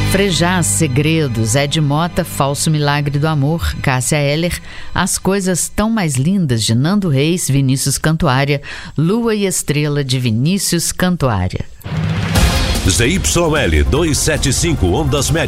Frejá, Segredos, Ed Mota, Falso Milagre do Amor, Cássia Eller, As Coisas Tão Mais Lindas, de Nando Reis, Vinícius Cantuária, Lua e Estrela, de Vinícius Cantuária. ZYL 275, Ondas Médias.